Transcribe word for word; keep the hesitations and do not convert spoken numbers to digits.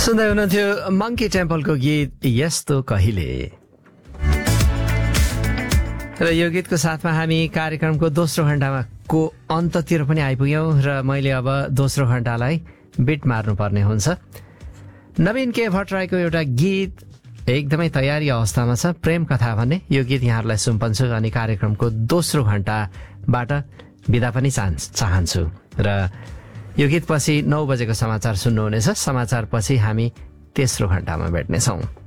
सुन्दै हुनुहुन्थ्यो मङ्की टेम्पलको गीत यस्तो कहिले। र यो गीतको साथमा हामी कार्यक्रमको दोस्रो घण्टामा को अन्ततिर पनि आइपुग्यौँ र मैले अब दोस्रो घण्टालाई बिट मार्नुपर्ने हुन्छ। नवीन के भट्टराईको एउटा गीत एकदमै तयारी अवस्थामा छ, प्रेम कथा भन्ने। यो गीत यहाँहरूलाई सुम्पन्छु अनि कार्यक्रमको दोस्रो घण्टाबाट बिदा पनि चाहन्छु र यो गीत पछि नौ बजेको समाचार सुन्नुहुनेछ। समाचार पछि हामी तेस्रो घण्टामा भेट्नेछौँ।